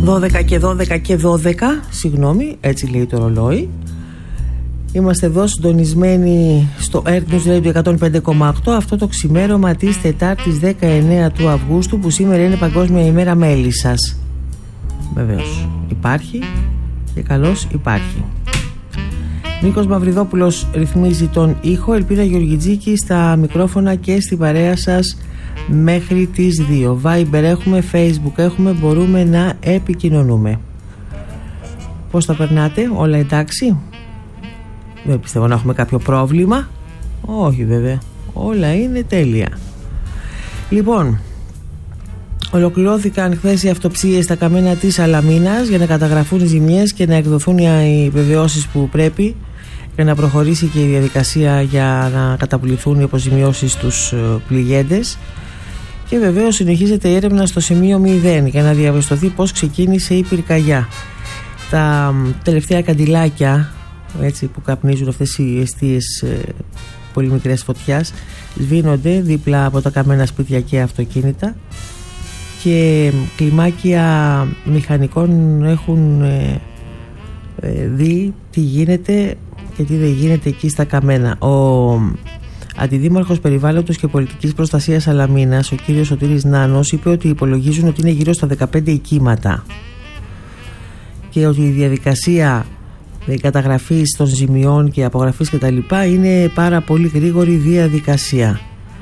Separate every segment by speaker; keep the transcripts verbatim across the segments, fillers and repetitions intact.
Speaker 1: δώδεκα και δώδεκα και δώδεκα, συγγνώμη, έτσι λέει το ρολόι. Είμαστε εδώ συντονισμένοι στο Earth News Radio εκατόν πέντε κόμμα οκτώ αυτό το ξημέρωμα της Τετάρτης δεκαεννέα του Αυγούστου, που σήμερα είναι Παγκόσμια ημέρα μέλισσας. Βεβαίως υπάρχει και καλώς υπάρχει. Νίκος Μαυριδόπουλος ρυθμίζει τον ήχο, Ελπίνα Γεωργιτζίκη στα μικρόφωνα και στην παρέα σας μέχρι τις δύο. Viber έχουμε, Facebook έχουμε, μπορούμε να επικοινωνούμε. Πώς τα περνάτε, όλα εντάξει? Δεν πιστεύω να έχουμε κάποιο πρόβλημα. Όχι βέβαια, όλα είναι τέλεια. Λοιπόν, ολοκληρώθηκαν χθες οι αυτοψίες στα καμένα της Σαλαμίνας για να καταγραφούν οι ζημιές και να εκδοθούν οι βεβαιώσεις που πρέπει για να προχωρήσει και η διαδικασία για να καταπολυθούν οι αποζημιώσεις στους πληγέντες. Και βεβαίως συνεχίζεται η έρευνα στο σημείο μηδέν για να διαπιστωθεί πώς ξεκίνησε η πυρκαγιά. Τα τελευταία καντιλάκια, έτσι, που καπνίζουν αυτές οι εστίες ε, πολύ μικρές φωτιάς, σβήνονται δίπλα από τα καμένα σπίτια και αυτοκίνητα, και κλιμάκια μηχανικών έχουν ε, ε, δει τι γίνεται και τι δεν γίνεται εκεί στα καμένα. Ο Αντιδήμαρχος Περιβάλλοντος και Πολιτικής Προστασίας Σαλαμίνας, ο κύριος Σωτήρης Νάνος, είπε ότι υπολογίζουν ότι είναι γύρω στα δεκαπέντε οικίματα και ότι η διαδικασία καταγραφής των ζημιών και απογραφής και τα λοιπά είναι πάρα πολύ γρήγορη διαδικασία.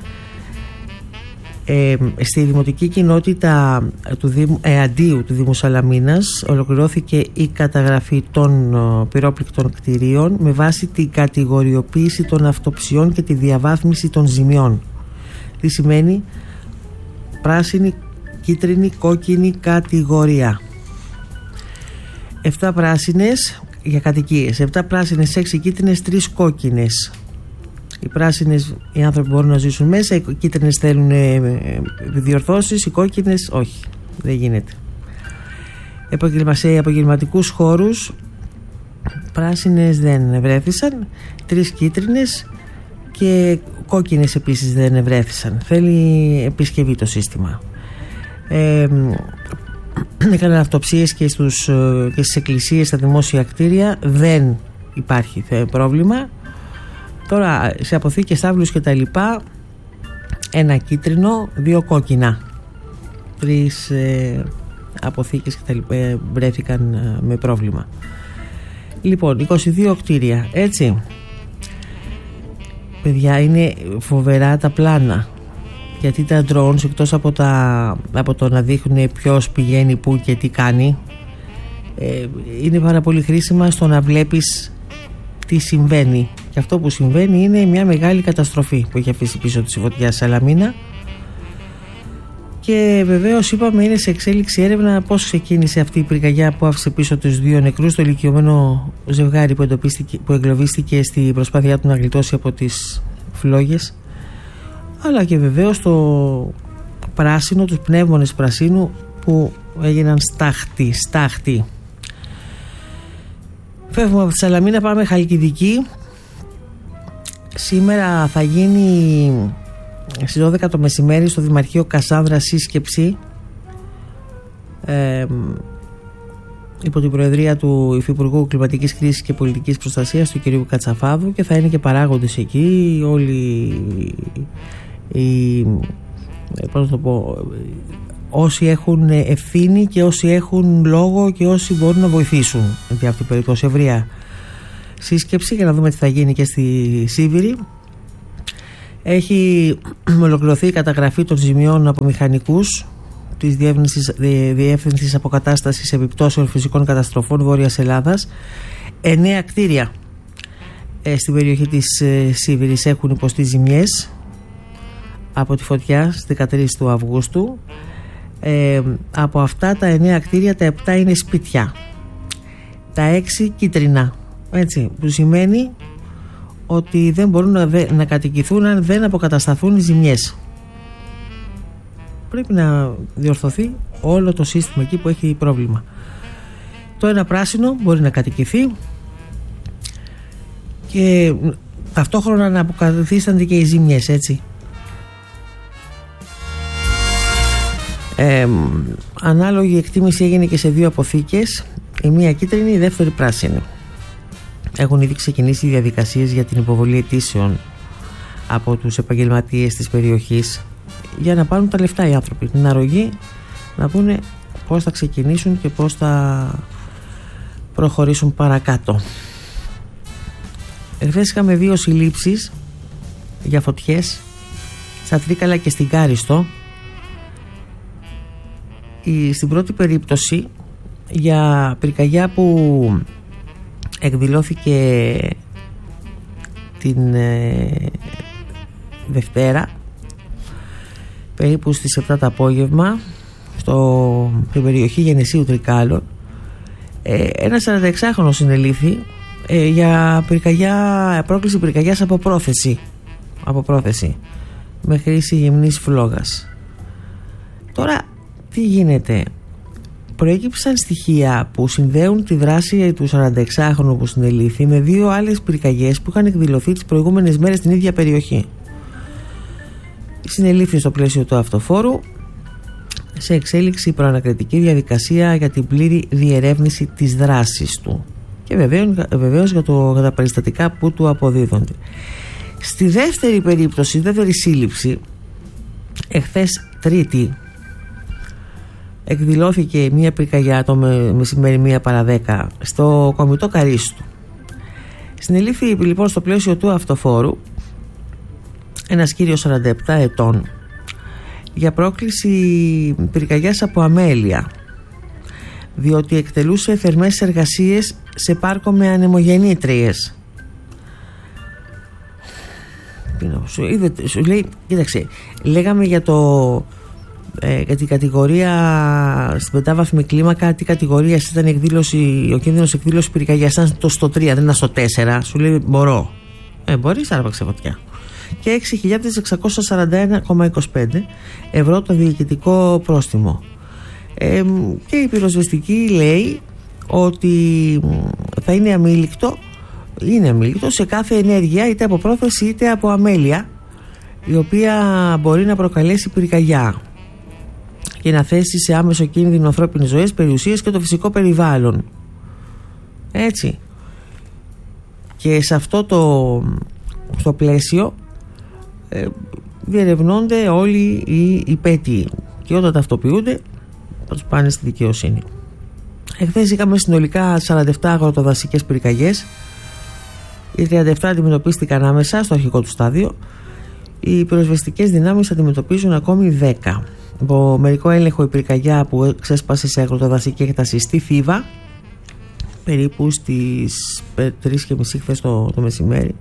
Speaker 1: Ε, στη δημοτική κοινότητα του Δήμου, ε, Αντίου του Δήμου Σαλαμίνας ολοκληρώθηκε η καταγραφή των uh, πυρόπληκτων κτηρίων με βάση την κατηγοριοποίηση των αυτοψιών και τη διαβάθμιση των ζημιών. Τι σημαίνει? Πράσινη, κίτρινη, κόκκινη κατηγορία. εφτά πράσινες για κατοικίες, εφτά πράσινες, έξι κίτρινες, τρεις κόκκινες. Οι πράσινες οι άνθρωποι μπορούν να ζήσουν μέσα, οι κίτρινες θέλουν διορθώσεις, οι κόκκινες όχι, δεν γίνεται. Σε επαγγελματικούς χώρους πράσινες δεν ευρέθησαν, τρεις κίτρινες και κόκκινες επίσης δεν ευρέθησαν. Θέλει επισκευή το σύστημα. Ε, έκαναν αυτοψίες και, στους, και στις εκκλησίες, στα δημόσια κτίρια, δεν υπάρχει πρόβλημα. Τώρα σε αποθήκες, στάβλους και τα λοιπά, ένα κίτρινο, δύο κόκκινα. Τρεις ε, αποθήκες και τα λοιπά βρέθηκαν ε, με πρόβλημα. Λοιπόν, είκοσι δύο κτίρια, έτσι. Παιδιά, είναι φοβερά τα πλάνα. Γιατί τα drones, εκτός από, τα, από το να δείχνουν ποιος πηγαίνει πού και τι κάνει, ε, είναι πάρα πολύ χρήσιμα στο να βλέπεις τι συμβαίνει. Και αυτό που συμβαίνει είναι μια μεγάλη καταστροφή που έχει αφήσει πίσω της η φωτιά Σαλαμίνα. Και βεβαίως είπαμε, είναι σε εξέλιξη έρευνα πώς ξεκίνησε αυτή η πυρκαγιά που άφησε πίσω τους δύο νεκρούς, το ηλικιωμένο ζευγάρι που, που εγκλωβίστηκε στη προσπάθειά του να γλιτώσει από τις φλόγες, αλλά και βεβαίως το πράσινο, τους πνεύμονες πρασίνου που έγιναν στάχτη, στάχτη. Φεύγουμε από τη Σαλαμίνα, πάμε Χαλκιδική. Σήμερα θα γίνει στις δώδεκα το μεσημέρι στο Δημαρχείο Κασάνδρα σύσκεψη ε, υπό την προεδρία του Υφυπουργού Κλιματικής Κρίσης και Πολιτικής Προστασίας, του κ. Κατσαφάδου, και θα είναι και παράγοντες εκεί όλοι οι, πώς το πω, όσοι έχουν ευθύνη και όσοι έχουν λόγο και όσοι μπορούν να βοηθήσουν για αυτή την περίπτωση. Ευρεία σύσκεψη για να δούμε τι θα γίνει και στη Σίβηρη. Έχει ολοκληρωθεί η καταγραφή των ζημιών από μηχανικούς της Διεύθυνσης Αποκατάστασης Επιπτώσεων Φυσικών Καταστροφών Βόρειας Ελλάδας. Εννέα κτίρια ε, στην περιοχή της ε, Σίβηρης έχουν υποστεί ζημιές από τη φωτιά στις δεκατρείς του Αυγούστου. Ε, από αυτά τα εννέα κτίρια, τα επτά είναι σπίτια, τα έξι κίτρινα, έτσι, που σημαίνει ότι δεν μπορούν να, δε, να κατοικηθούν αν δεν αποκατασταθούν οι ζημιές. Πρέπει να διορθωθεί όλο το σύστημα εκεί που έχει πρόβλημα. Το ένα πράσινο μπορεί να κατοικηθεί και ταυτόχρονα να αποκαταστήσονται και οι ζημιές, έτσι. Ε, ανάλογη εκτίμηση έγινε και σε δύο αποθήκες, η μία κίτρινη, η δεύτερη πράσινη. Έχουν ήδη ξεκινήσει διαδικασίες για την υποβολή αιτήσεων από τους επαγγελματίες της περιοχής για να πάρουν τα λεφτά οι άνθρωποι, την αρρωγή, να πούνε πώς θα ξεκινήσουν και πώς θα προχωρήσουν παρακάτω. Εχθές είχαμε δύο συλλήψεις για φωτιές στα Τρίκαλα και στην Κάριστο. Η, στην πρώτη περίπτωση για πυρκαγιά που εκδηλώθηκε την ε, Δευτέρα περίπου στις επτά το απόγευμα στο, στην περιοχή Γενεσίου Τρικάλων, ε, ένας σαρανταεξάχρονος συνελήφθη ε, για πυρκαγιά, πρόκληση πυρκαγιάς από πρόθεση, από πρόθεση με χρήση γυμνής φλόγας. Τώρα τι γίνεται? Προέκυψαν στοιχεία που συνδέουν τη δράση του σαρανταεξάχρονου που συνελήφθη με δύο άλλες πυρκαγιές που είχαν εκδηλωθεί τις προηγούμενες μέρες στην ίδια περιοχή. Συνελήφθη στο πλαίσιο του αυτοφόρου, σε εξέλιξη προανακριτική διαδικασία για την πλήρη διερεύνηση της δράσης του και βεβαίως για, το, για τα περιστατικά που του αποδίδονται. Στη δεύτερη περίπτωση, δεύτερη σύλληψη, εχθές Τρίτη, εκδηλώθηκε μια πυρκαγιά το μεσημέρι μία παρά δέκα στο Κομιτό Καρίστου. Συνελήφθη λοιπόν στο πλαίσιο του αυτοφόρου ένας κύριος σαράντα επτά ετών για πρόκληση πυρκαγιάς από αμέλεια, διότι εκτελούσε θερμές εργασίες σε πάρκο με ανεμογεννήτριες. Σου, είδε, σου λέει, κοίταξε, λέγαμε για το ε, για την κατηγορία στην πεντάβαθμη κλίμακα, τι κατηγορία ήταν η εκδήλωση, ο κίνδυνος εκδήλωση πυρκαγιάς, ήταν το στο τρία, δεν ήταν στο τέσσερα. Σου λέει μπορώ. Ε, μπορείς, άρπαξε φωτιά. Και έξι χιλιάδες εξακόσια σαράντα ένα κόμμα είκοσι πέντε ευρώ το διοικητικό πρόστιμο. Ε, και η πυροσβεστική λέει ότι θα είναι αμήλικτο, είναι αμήλικτο σε κάθε ενέργεια, είτε από πρόθεση είτε από αμέλεια, η οποία μπορεί να προκαλέσει πυρκαγιά και να θέσει σε άμεσο κίνδυνο ανθρώπινες ζωές, περιουσίες και το φυσικό περιβάλλον. Έτσι. Και σε αυτό το στο πλαίσιο ε, διερευνώνται όλοι οι υπέτειοι και όταν ταυτοποιούνται θα τους πάνε στη δικαιοσύνη. Εχθές είχαμε συνολικά σαράντα επτά αγροτοδασικές πυρκαγιές. Οι τριάντα επτά αντιμετωπίστηκαν άμεσα στο αρχικό του στάδιο. Οι πυροσβεστικές δυνάμεις αντιμετωπίζουν ακόμη δέκα. Από μερικό έλεγχο η πυρκαγιά που ξέσπασε σε αγροτοδασική έκταση στη Θήβα περίπου στις τρεις και μισή χθες το, το μεσημέρι,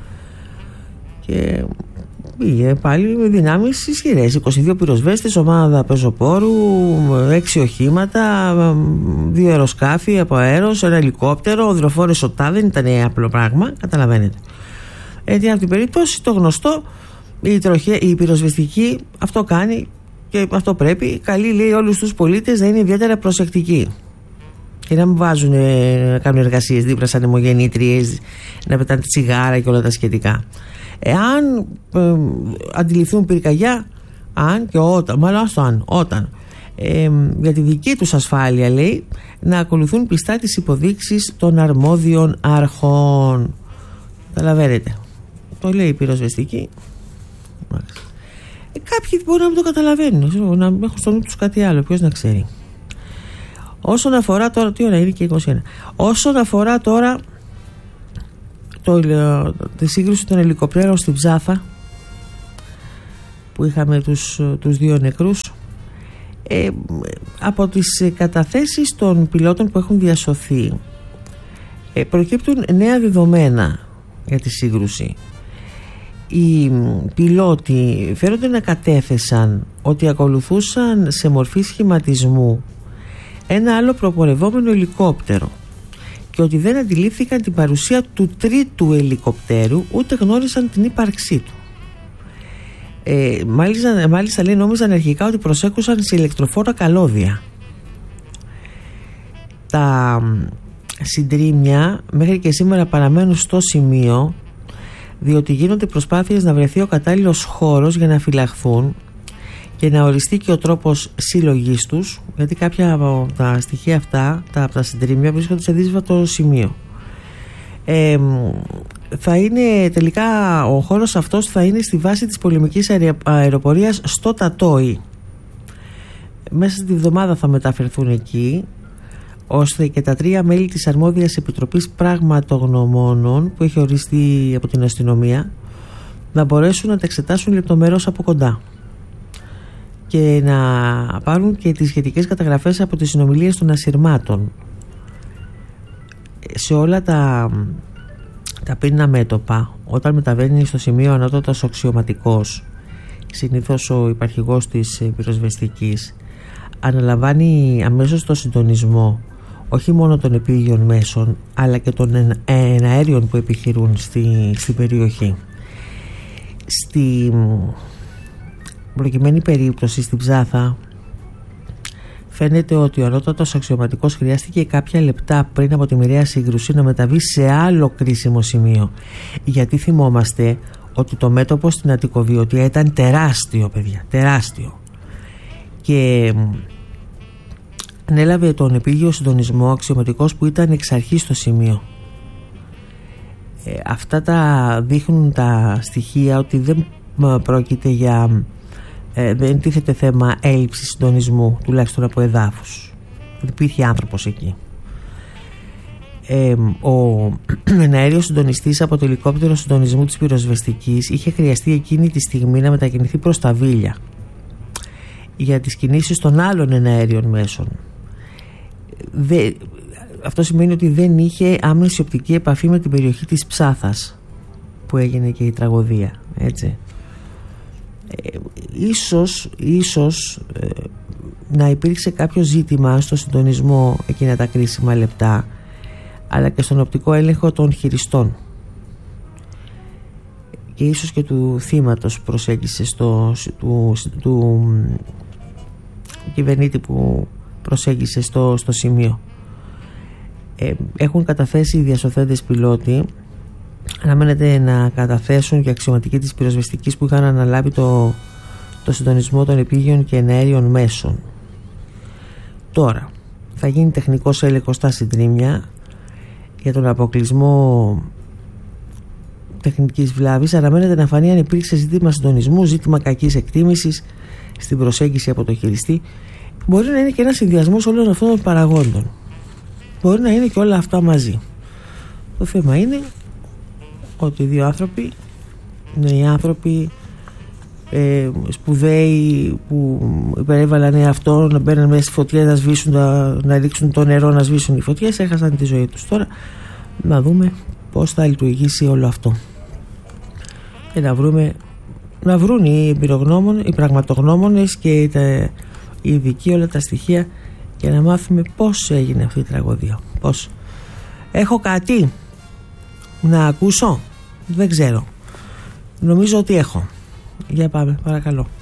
Speaker 1: και πήγε πάλι με δυνάμεις ισχυρές, είκοσι δύο πυροσβέστες, ομάδα πεζοπόρου, έξι οχήματα, δύο αεροσκάφη από αέρος, ένα ελικόπτερο, οδηροφόρες ΟΤΑ, δεν ήταν απλό πράγμα, καταλαβαίνετε. Έτσι, από την περίπτωση το γνωστό, η, τροχέ, η πυροσβεστική αυτό κάνει και αυτό πρέπει. Καλή, λέει, όλους τους πολίτες να είναι ιδιαίτερα προσεκτικοί και να μην βάζουν, να κάνουν εργασίες δίπλα σαν ανεμογεννήτριες, να πετάνε τσιγάρα και όλα τα σχετικά. Εάν ε, αντιληφθούν πυρκαγιά, αν και όταν, μάλλον άστο αν, όταν, ε, για τη δική τους ασφάλεια, λέει, να ακολουθούν πιστά τις υποδείξεις των αρμόδιων αρχών. Καταλαβαίνετε. Το λέει η πυροσβεστική. Ε, κάποιοι μπορεί να μην το καταλαβαίνουν, να έχουν στο νου τους κάτι άλλο, ποιος να ξέρει. Όσον αφορά τώρα, τι ώρα είναι και είκοσι ένα. Όσον αφορά τώρα το, τη σύγκρουση των ελικοπτέρων στην Ψάθα, που είχαμε τους, τους δύο νεκρούς, ε, από τις καταθέσεις των πιλότων που έχουν διασωθεί ε, προκύπτουν νέα δεδομένα για τη σύγκρουση. Οι πιλότοι φέρονται να κατέθεσαν ότι ακολουθούσαν σε μορφή σχηματισμού ένα άλλο προπορευόμενο ελικόπτερο και ότι δεν αντιλήφθηκαν την παρουσία του τρίτου ελικοπτέρου, ούτε γνώρισαν την ύπαρξή του. Ε, μάλιστα, μάλιστα λέει, νόμιζαν αρχικά ότι προσέκουσαν σε ηλεκτροφόρα καλώδια. Τα συντρίμμια μέχρι και σήμερα παραμένουν στο σημείο, διότι γίνονται προσπάθειες να βρεθεί ο κατάλληλος χώρος για να φυλαχθούν και να οριστεί και ο τρόπος συλλογής τους, γιατί κάποια από τα στοιχεία αυτά, τα, από τα συντρίμμια, βρίσκονται σε δύσβατο σημείο. Ε, θα είναι τελικά, ο χώρος αυτός θα είναι στη βάση της πολεμικής αεροπορίας στο Τατόι. Μέσα στη βδομάδα θα μεταφερθούν εκεί, ώστε και τα τρία μέλη της αρμόδιας επιτροπής πραγματογνωμόνων που έχει οριστεί από την αστυνομία να μπορέσουν να τα εξετάσουν λεπτομερώς από κοντά και να πάρουν και τις σχετικές καταγραφές από τις συνομιλίες των ασυρμάτων. Σε όλα τα, τα πίνα μέτωπα, όταν μεταβαίνει στο σημείο ανώτατος αξιωματικός, συνήθως ο υπαρχηγός της πυροσβεστικής, αναλαμβάνει αμέσως το συντονισμό όχι μόνο των επίγειων μέσων αλλά και των εναέριων που επιχειρούν στη, στην περιοχή. Στη προκειμένη περίπτωση στην Ψάθα φαίνεται ότι ο ανώτατος αξιωματικός χρειάστηκε κάποια λεπτά πριν από τη μοιραία σύγκρουση να μεταβεί σε άλλο κρίσιμο σημείο, γιατί θυμόμαστε ότι το μέτωπο στην Αττικοβιωτία ήταν τεράστιο, παιδιά, τεράστιο, και ανέλαβε τον επίγειο συντονισμό αξιωματικός που ήταν εξ αρχής στο σημείο. Ε, αυτά τα δείχνουν τα στοιχεία ότι δεν πρόκειται για ε, δεν τίθεται θέμα έλλειψης συντονισμού, τουλάχιστον από εδάφους. Δεν υπήρχε άνθρωπος εκεί. Ε, ο εναέριος συντονιστής από το ελικόπτερο συντονισμού της πυροσβεστικής είχε χρειαστεί εκείνη τη στιγμή να μετακινηθεί προς τα Βίλια για τις κινήσεις των άλλων εναέριων μέσων. Δε, αυτό σημαίνει ότι δεν είχε άμεση οπτική επαφή με την περιοχή της Ψάθας που έγινε και η τραγωδία, έτσι. Ε, ίσως, ίσως ε, να υπήρξε κάποιο ζήτημα στο συντονισμό εκείνα τα κρίσιμα λεπτά, αλλά και στον οπτικό έλεγχο των χειριστών και ίσως και του θύματος που προσέγγισε στο, του, του κυβερνήτη που προσέγγισε στο, στο σημείο. Ε, έχουν καταθέσει οι διασωθέντες πιλότοι, αναμένεται να καταθέσουν και αξιωματικοί της πυροσβεστικής που είχαν αναλάβει το, το συντονισμό των επίγειων και εναέριων μέσων. Τώρα θα γίνει τεχνικός έλεγχος στα συντρίμμια για τον αποκλεισμό τεχνικής βλάβης. Αναμένεται να φανεί αν υπήρξε ζήτημα συντονισμού, ζήτημα κακής εκτίμησης στην προσέγγιση από το χειριστή. Μπορεί να είναι και ένας συνδυασμός όλων αυτών των παραγόντων. Μπορεί να είναι και όλα αυτά μαζί. Το θέμα είναι ότι οι δύο άνθρωποι είναι οι άνθρωποι ε, σπουδαίοι που υπερέβαλαν εαυτό να μπαίνουν μέσα στη φωτιά, να σβήσουν, να, να ρίξουν το νερό, να σβήσουν οι φωτιές, έχασαν τη ζωή τους. Τώρα να δούμε πώς θα λειτουργήσει όλο αυτό και να βρούμε, να βρουν οι εμπειρογνώμονες, οι πραγματογνώμονες και τα, οι ειδικοί όλα τα στοιχεία και να μάθουμε πώς έγινε αυτή η τραγωδία. Πώς. Έχω κάτι να ακούσω? Δεν ξέρω. Νομίζω ότι έχω. Για πάμε, παρακαλώ.